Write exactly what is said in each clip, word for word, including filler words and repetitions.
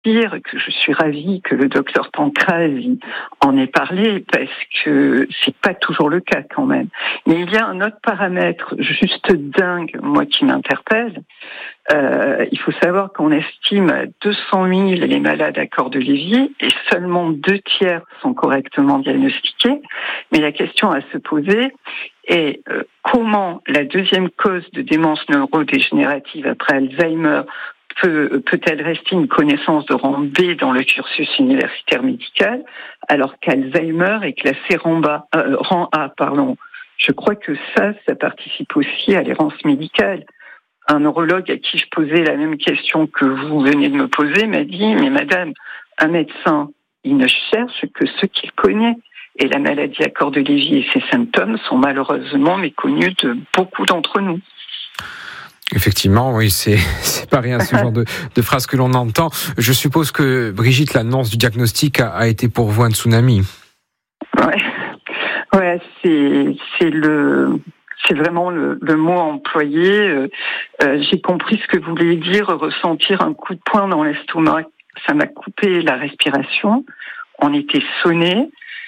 dire que je suis ravie que le docteur Pancrazi en ait parlé parce que c'est pas toujours le cas quand même. Mais il y a un autre paramètre juste dingue, moi, qui m'interpelle. Euh, il faut savoir qu'on estime à deux cent mille les malades à corps de Lévy et seulement deux tiers sont correctement diagnostiqués. Mais la question à se poser est euh, comment la deuxième cause de démence neurodégénérative après Alzheimer peut, peut-elle rester une connaissance de rang B dans le cursus universitaire médical alors qu'Alzheimer est classé rang, bas, euh, rang A, pardon. Je crois que ça, ça participe aussi à l'errance médicale. Un neurologue à qui je posais la même question que vous venez de me poser m'a dit « Mais madame, un médecin, il ne cherche que ce qu'il connaît. Et la maladie à corps de Lévy et ses symptômes sont malheureusement méconnus de beaucoup d'entre nous. » Effectivement, oui, c'est, c'est pas rien ce genre de, de phrase que l'on entend. Je suppose que, Brigitte, l'annonce du diagnostic a, a été pour vous un tsunami. Ouais, ouais, c'est, c'est le... C'est vraiment le, le mot employé. Euh, euh, j'ai compris ce que voulait dire ressentir un coup de poing dans l'estomac. Ça m'a coupé la respiration. On était sonnés.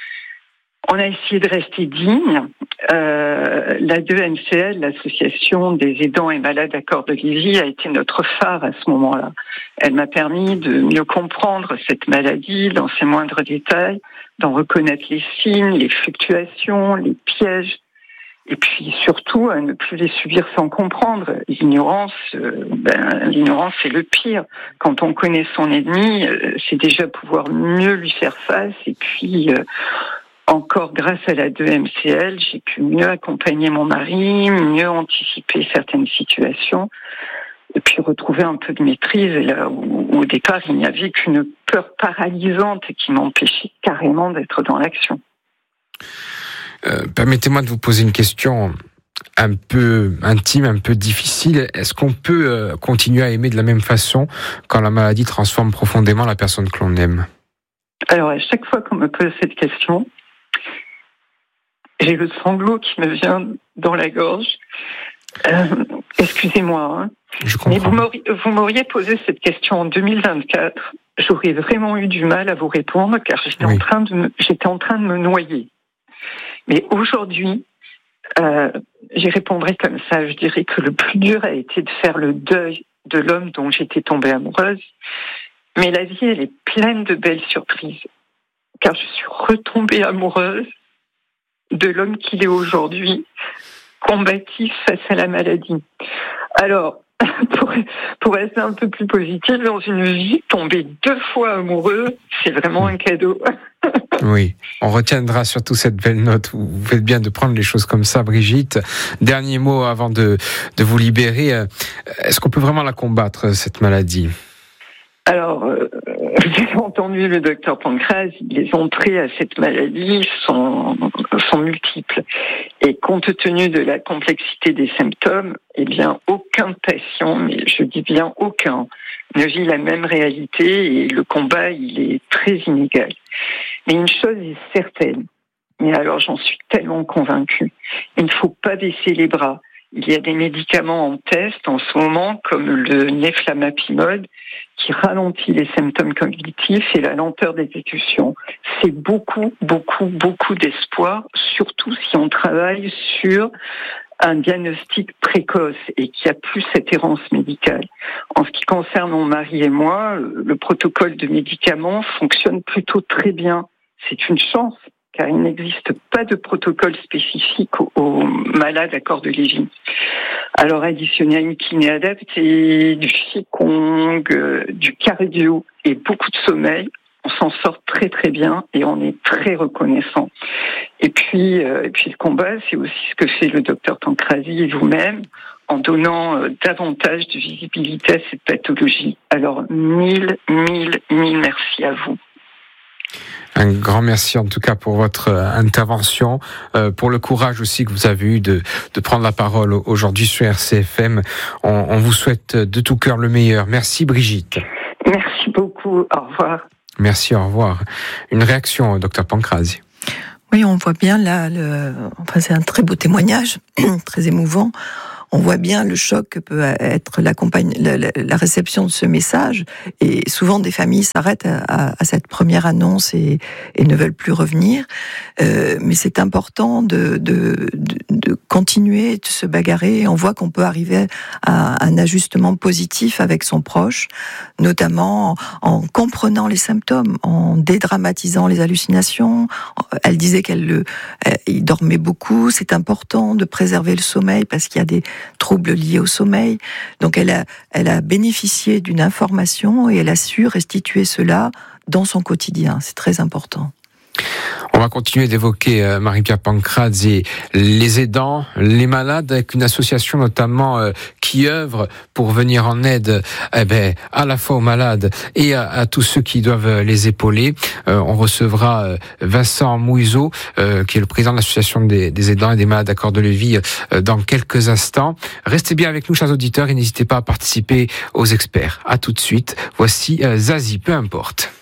On a essayé de rester digne. Euh, l'A deux M C L, l'association des aidants et malades à corps de Lévy, a été notre phare à ce moment-là. Elle m'a permis de mieux comprendre cette maladie dans ses moindres détails, d'en reconnaître les signes, les fluctuations, les pièges. Et puis surtout, à ne plus les subir sans comprendre. L'ignorance, euh, ben, l'ignorance c'est le pire. Quand on connaît son ennemi, euh, c'est déjà pouvoir mieux lui faire face. Et puis, euh, encore grâce à l'A deux M C L, j'ai pu mieux accompagner mon mari, mieux anticiper certaines situations, et puis retrouver un peu de maîtrise. Et là où, où au départ, il n'y avait qu'une peur paralysante qui m'empêchait carrément d'être dans l'action. Euh, permettez-moi de vous poser une question un peu intime, un peu difficile. Est-ce qu'on peut euh, continuer à aimer de la même façon quand la maladie transforme profondément la personne que l'on aime ? Alors, à chaque fois qu'on me pose cette question, j'ai le sanglot qui me vient dans la gorge. Euh, excusez-moi, hein. Je comprends. Mais vous m'auriez, vous m'auriez posé cette question en deux mille vingt-quatre. J'aurais vraiment eu du mal à vous répondre car j'étais, oui. en, train de me, j'étais en train de me noyer. Mais aujourd'hui, euh, j'y répondrai comme ça. Je dirais que le plus dur a été de faire le deuil de l'homme dont j'étais tombée amoureuse. Mais la vie, elle est pleine de belles surprises. Car je suis retombée amoureuse de l'homme qu'il est aujourd'hui, combatif face à la maladie. Alors, pour, pour rester un peu plus positif, dans une vie, tomber deux fois amoureux, c'est vraiment un cadeau. Oui, on retiendra surtout cette belle note. Vous faites bien de prendre les choses comme ça, Brigitte. Dernier mot avant de, de vous libérer. Est-ce qu'on peut vraiment la combattre, cette maladie ? Alors, euh, j'ai entendu le docteur Pancrazi, les entrées à cette maladie sont, sont multiples. Et compte tenu de la complexité des symptômes, eh bien, aucun patient, mais je dis bien aucun, ne vit la même réalité et le combat, il est très inégal. Mais une chose est certaine, mais alors j'en suis tellement convaincue, il ne faut pas baisser les bras. Il y a des médicaments en test en ce moment, comme le neflamapimod, qui ralentit les symptômes cognitifs et la lenteur d'exécution. C'est beaucoup, beaucoup, beaucoup d'espoir, surtout si on travaille sur un diagnostic précoce et qu'il n'y a plus cette errance médicale. En ce qui concerne mon mari et moi, le protocole de médicaments fonctionne plutôt très bien. C'est une chance, car il n'existe pas de protocole spécifique aux, aux malades à corps de Lévy. Alors, additionner à une kiné adaptée, du qigong, euh, du cardio et beaucoup de sommeil, on s'en sort très très bien et on est très reconnaissant. Et puis, euh, et puis le combat, c'est aussi ce que fait le docteur Pancrazi et vous-même, en donnant euh, davantage de visibilité à cette pathologie. Alors, mille, mille, mille merci à vous. Un grand merci en tout cas pour votre intervention, euh, pour le courage aussi que vous avez eu de, de prendre la parole aujourd'hui sur R C F M. On, on vous souhaite de tout cœur le meilleur. Merci Brigitte. Merci beaucoup. Au revoir. Merci, au revoir. Une réaction, docteur Pancrazi. Oui, on voit bien là, le... enfin, c'est un très beau témoignage, très émouvant. on voit bien le choc que peut être la, la, la réception de ce message. Et souvent, des familles s'arrêtent à, à, à cette première annonce et, et ne veulent plus revenir. Euh, mais c'est important de, de, de, de continuer de se bagarrer. On voit qu'on peut arriver à un ajustement positif avec son proche, notamment en comprenant les symptômes, en dédramatisant les hallucinations. Elle disait qu'elle le, il dormait beaucoup. C'est important de préserver le sommeil parce qu'il y a des troubles liés au sommeil. Donc elle a, elle a bénéficié d'une information et elle a su restituer cela dans son quotidien. C'est très important. On va continuer d'évoquer euh, Marie-Pierre Pancraz et les aidants, les malades, avec une association notamment euh, qui œuvre pour venir en aide eh ben, à la fois aux malades et à, à tous ceux qui doivent les épauler. Euh, on recevra euh, Vincent Mouiseau, euh, qui est le président de l'association des, des aidants et des malades à Cœur-de-Levis, euh, dans quelques instants. Restez bien avec nous, chers auditeurs, et n'hésitez pas à participer aux experts. À tout de suite. Voici euh, Zazie, peu importe.